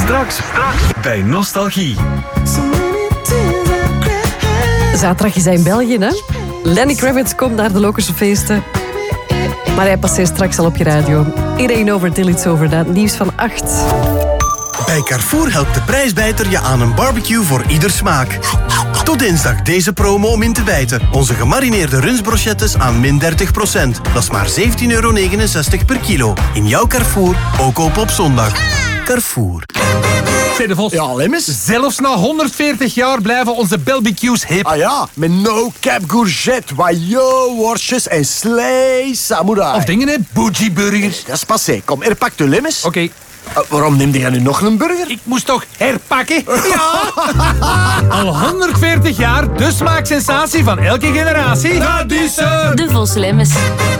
Straks bij Nostalgie. Zaterdag is hij in België, hè? Lenny Kravitz komt naar de Lokerse feesten. Maar hij passeert straks al op je radio. It ain't over till it's over, dat nieuws van 8. Bij Carrefour helpt de prijsbijter je aan een barbecue voor ieder smaak. Tot dinsdag deze promo om in te bijten. Onze gemarineerde rundsbrochettes aan min 30%. Dat is maar €17,69 per kilo. In jouw Carrefour, ook open op zondag. Carrefour. Zeg de Vos. Ja, Lemmes. Zelfs na 140 jaar blijven onze barbecues hip. Ah ja, met no-cap courgette, wajo, worstjes en slee samurai. Of dingen, hè? Bougie burgers. Dat is passé. Kom, herpak de Lemmes. Oké. Waarom neemde jij nu nog een burger? Ik moest toch herpakken? Ja! Al 140 jaar, de smaaksensatie van elke generatie. Dat is De Vos Lemmes.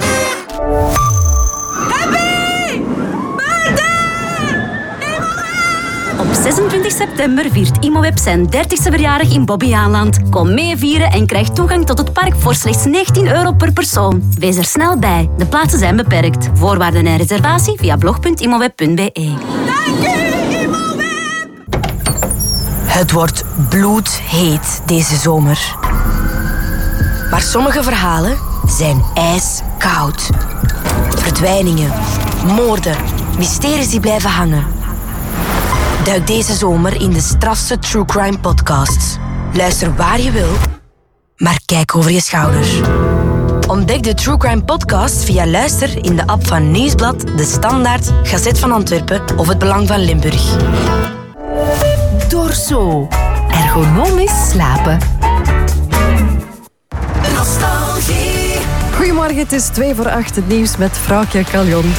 Op 26 september viert Imoweb zijn 30ste verjaardag in Bobbejaanland. Kom mee vieren en krijg toegang tot het park voor slechts €19 per persoon. Wees er snel bij. De plaatsen zijn beperkt. Voorwaarden en reservatie via blog.imoweb.be. Dank u, Imoweb! Het wordt bloedheet deze zomer. Maar sommige verhalen zijn ijskoud. Verdwijningen, moorden, mysteries die blijven hangen. Duik deze zomer in de strafste True Crime podcasts. Luister waar je wil, maar kijk over je schouder. Ontdek de True Crime podcast via Luister in de app van Nieuwsblad, De Standaard, Gazet van Antwerpen of Het Belang van Limburg. Dorso. Ergonomisch slapen. Nostalgie. Goedemorgen, het is 7:02, het nieuws met Fraukje Caljon.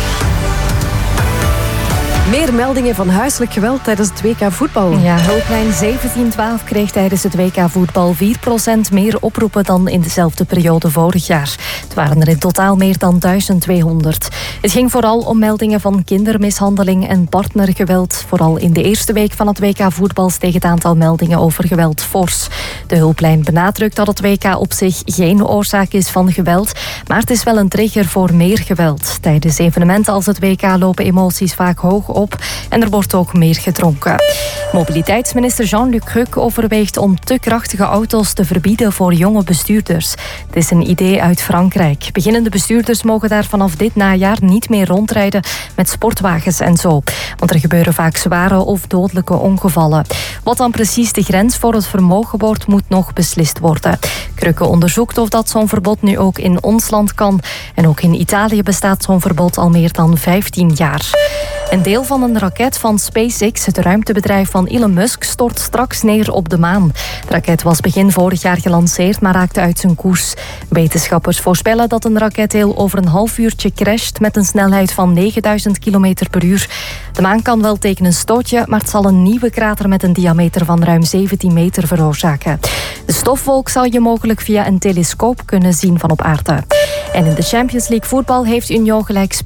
Meer meldingen van huiselijk geweld tijdens het WK voetbal. Ja, hulplijn 1712 kreeg tijdens het WK voetbal 4% meer oproepen dan in dezelfde periode vorig jaar. Het waren er in totaal meer dan 1200. Het ging vooral om meldingen van kindermishandeling en partnergeweld. Vooral in de eerste week van het WK voetbal steeg het aantal meldingen over geweld fors. De hulplijn benadrukt dat het WK op zich geen oorzaak is van geweld, maar het is wel een trigger voor meer geweld. Tijdens evenementen als het WK lopen emoties vaak hoog op en er wordt ook meer gedronken. Mobiliteitsminister Jean-Luc Huck overweegt om te krachtige auto's te verbieden voor jonge bestuurders. Het is een idee uit Frankrijk. Beginnende bestuurders mogen daar vanaf dit najaar niet meer rondrijden met sportwagens en zo. Want er gebeuren vaak zware of dodelijke ongevallen. Wat dan precies de grens voor het vermogen wordt, moet nog beslist worden. Krukke onderzoekt of dat zo'n verbod nu ook in ons land kan. En ook in Italië bestaat zo'n verbod al meer dan 15 jaar. Een deel van een raket van SpaceX, het ruimtebedrijf van Elon Musk, stort straks neer op de maan. De raket was begin vorig jaar gelanceerd, maar raakte uit zijn koers. Wetenschappers voorspellen dat een raketdeel over een half uurtje crasht met een snelheid van 9000 km per uur. De maan kan wel tegen een stootje, maar het zal een nieuwe krater met een diameter van ruim 17 meter veroorzaken. De stofwolk zal je mogelijk via een telescoop kunnen zien van op aarde. En in de Champions League voetbal heeft Union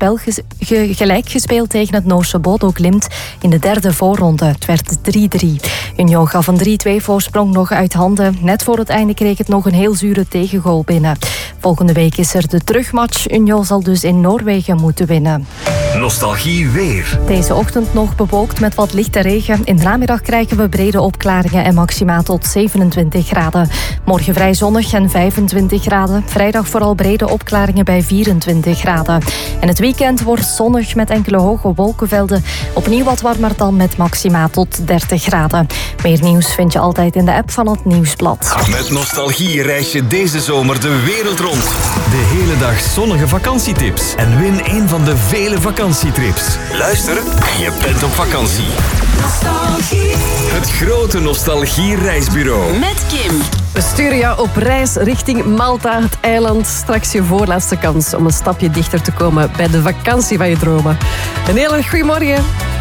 gelijk gespeeld tegen het Noorse Bodo Glimt in de derde voorronde. Het werd 3-3. Union gaf een 3-2 voorsprong nog uit handen. Net voor het einde kreeg het nog een heel zure tegengoal binnen. Volgende week is er de terugmatch. Union zal dus in Noorwegen moeten winnen. Nostalgie weer. Deze ochtend nog bewolkt met wat lichte regen. In de namiddag krijgen we brede opklaringen en maxima tot 27 graden. Morgen vrij zonnig en 25 graden. Vrijdag vooral brede opklaringen bij 24 graden. En het weekend wordt zonnig met enkele hoge wolkenvelden. Opnieuw wat warmer dan met maxima tot 30 graden. Meer nieuws vind je altijd in de app van het Nieuwsblad. Met Nostalgie reis je deze zomer de wereld rond. De hele dag zonnige vakantietips. En win een van de vele vakantietrips. Luister en je bent op vakantie. Nostalgie. Het grote Nostalgie reisbureau. Met Kim. We sturen jou op reis richting Malta, het eiland. Straks je voorlaatste kans om een stapje dichter te komen bij de vakantie van je dromen. Een hele goede morgen.